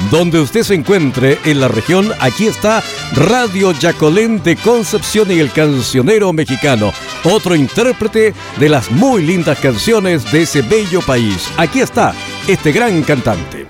Donde usted se encuentre en la región, aquí está Radio Yacolén de Concepción y el cancionero mexicano, otro intérprete de las muy lindas canciones de ese bello país. Aquí está este gran cantante.